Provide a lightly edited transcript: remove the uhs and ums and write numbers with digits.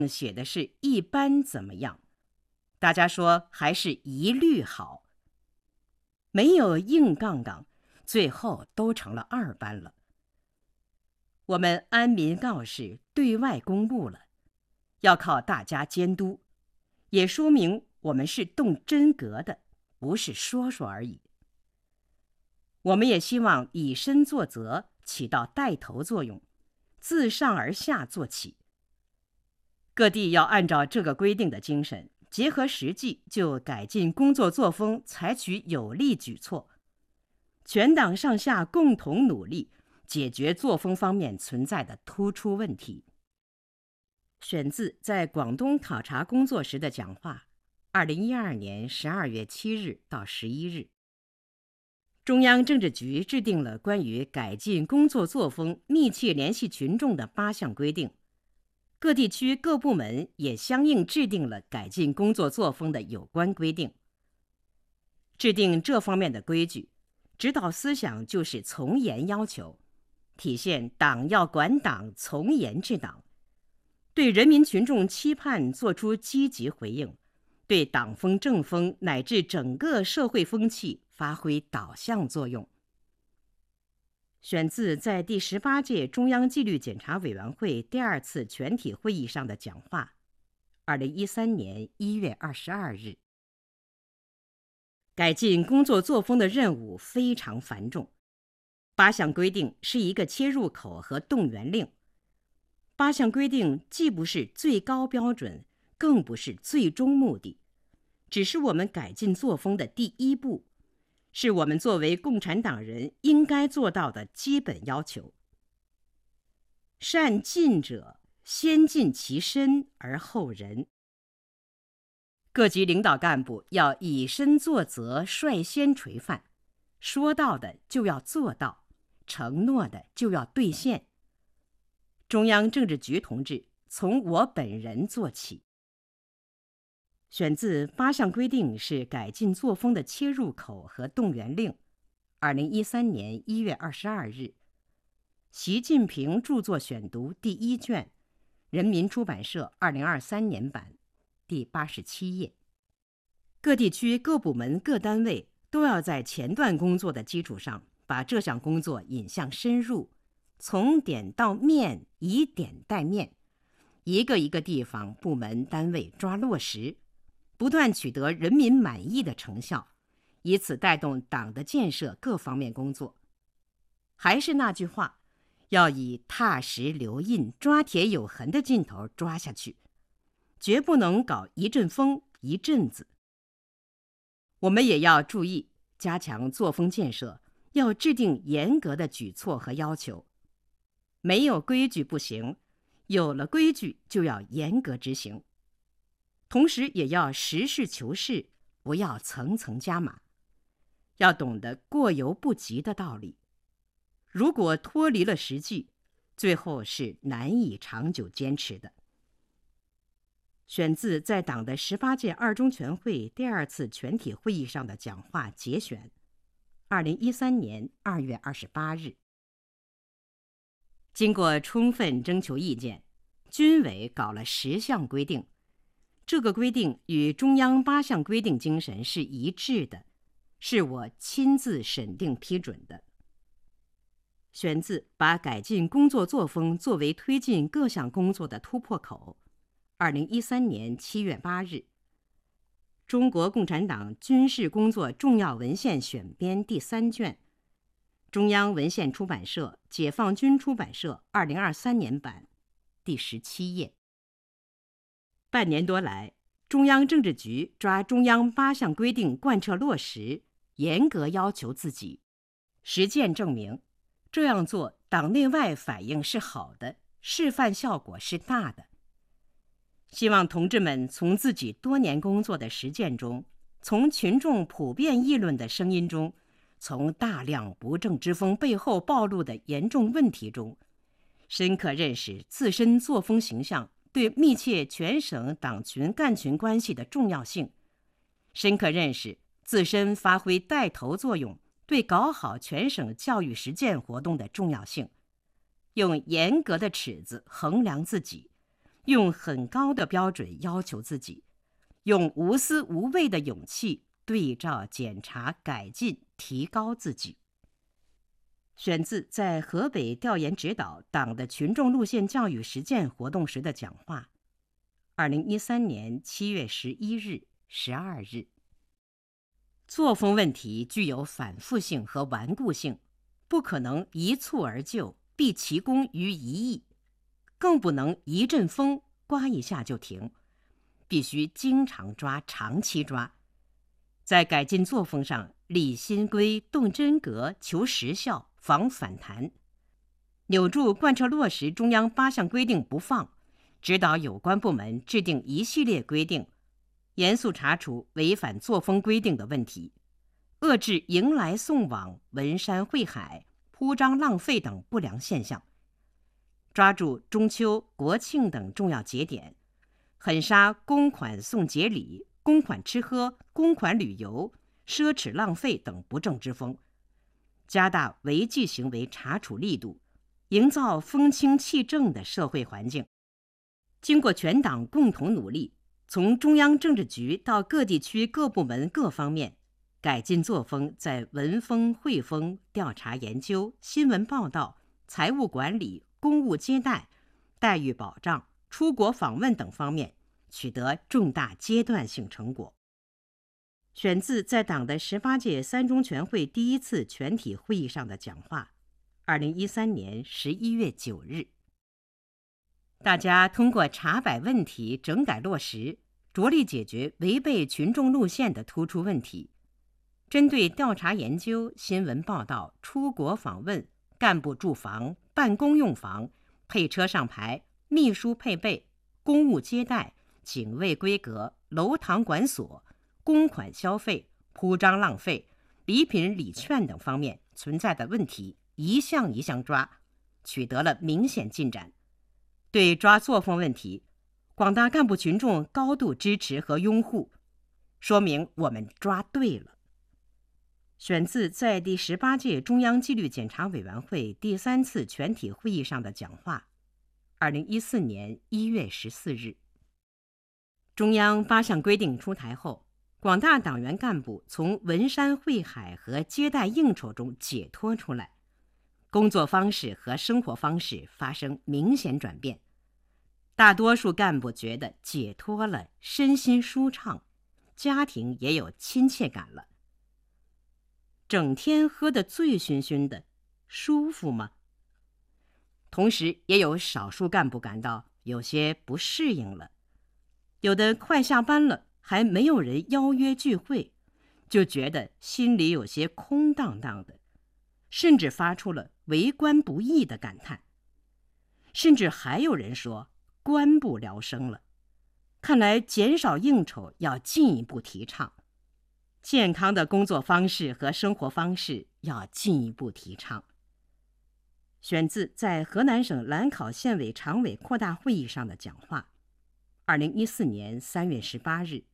写的是一般怎么样，大家说还是一律好，没有硬杠杠，最后都成了二班了。我们安民告示对外公布了，要靠大家监督，也说明我们是动真格的，不是说说而已。我们也希望以身作则，起到带头作用，自上而下做起。各地要按照这个规定的精神，结合实际，就改进工作作风，采取有力举措，全党上下共同努力，解决作风方面存在的突出问题。选自在广东考察工作时的讲话，2012年12月7日到11日。中央政治局制定了关于改进工作作风、密切联系群众的8项规定，各地区各部门也相应制定了改进工作作风的有关规定。制定这方面的规矩，指导思想就是从严要求，体现党要管党，从严治党，对人民群众期盼作出积极回应，对党风政风乃至整个社会风气发挥导向作用。选自在第18届中央纪律检查委员会第2次全体会议上的讲话，2013年1月22日。改进工作作风的任务非常繁重，8项规定是一个切入口和动员令。8项规定既不是最高标准，更不是最终目的，只是我们改进作风的第一步，是我们作为共产党人应该做到的基本要求。善尽者，先尽其身而后人。各级领导干部要以身作则，率先垂范，说到的就要做到，承诺的就要兑现。中央政治局同志从我本人做起。选自8项规定是改进作风的切入口和动员令，2013年1月22日。习近平著作选读第1卷，人民出版社2023年版，第87页。各地区各部门各单位都要在前段工作的基础上，把这项工作引向深入，从点到面，以点带面，一个一个地方部门单位抓落实，不断取得人民满意的成效，以此带动党的建设各方面工作。还是那句话，要以踏实留印、抓铁有痕的劲头抓下去，绝不能搞一阵风一阵子。我们也要注意加强作风建设，要制定严格的举措和要求。没有规矩不行，有了规矩就要严格执行。同时也要实事求是，不要层层加码，要懂得过犹不及的道理。如果脱离了实际，最后是难以长久坚持的。选自在党的18届二中全会第2次全体会议上的讲话节选，2013年2月28日。经过充分征求意见，军委搞了10项规定，这个规定与中央8项规定精神是一致的，是我亲自审定批准的。选自把改进工作作风作为推进各项工作的突破口，2013年7月8日。中国共产党军事工作重要文献选编第3卷，中央文献出版社解放军出版社2023年版，第17页。半年多来，中央政治局抓中央8项规定贯彻落实，严格要求自己，实践证明这样做党内外反应是好的，示范效果是大的。希望同志们从自己多年工作的实践中，从群众普遍议论的声音中，从大量不正之风背后暴露的严重问题中，深刻认识自身作风形象对密切全省党群干群关系的重要性，深刻认识自身发挥带头作用对搞好全省教育实践活动的重要性，用严格的尺子衡量自己， 用很高的标准要求自己，用无私无畏的勇气对照检查改进提高自己。选自在河北调研指导党的群众路线教育实践活动时的讲话，2013年7月11日、12日。作风问题具有反复性和顽固性，不可能一蹴而就，毕其功于一役，更不能一阵风刮一下就停，必须经常抓、长期抓。在改进作风上，立新规、动真格，求实效，防反弹，扭住贯彻落实中央8项规定不放，指导有关部门制定一系列规定，严肃查处违反作风规定的问题，遏制迎来送往、文山会海、铺张浪费等不良现象，抓住中秋、国庆等重要节点，狠杀公款送节礼、公款吃喝、公款旅游、奢侈浪费等不正之风，加大违纪行为查处力度，营造风清气正的社会环境。经过全党共同努力，从中央政治局到各地区各部门各方面，改进作风在文风、会风、调查研究、新闻报道、财务管理、公务接待、待遇保障、出国访问等方面取得重大阶段性成果。选自在党的18届三中全会第1次全体会议上的讲话，2013年11月9日。大家通过查摆问题，整改落实，着力解决违背群众路线的突出问题。针对调查研究、新闻报道、出国访问、干部住房、办公用房、配车上牌、秘书配备、公务接待、警卫规格、楼堂管所、公款消费、铺张浪费、礼品礼券等方面存在的问题，一项一项抓，取得了明显进展。对抓作风问题，广大干部群众高度支持和拥护，说明我们抓对了。选自在第18届中央纪律检查委员会第3次全体会议上的讲话，2014年1月14日。中央8项规定出台后，广大党员干部从文山会海和接待应酬中解脱出来，工作方式和生活方式发生明显转变。大多数干部觉得解脱了，身心舒畅，家庭也有亲切感了。整天喝得醉醺醺的，舒服吗？同时也有少数干部感到有些不适应了，有的快下班了，还没有人邀约聚会，就觉得心里有些空荡荡的，甚至发出了为官不易的感叹。甚至还有人说官不聊生了，看来减少应酬要进一步提倡，健康的工作方式和生活方式要进一步提倡。选自在河南省兰考县委常委扩大会议上的讲话，2014年3月18日。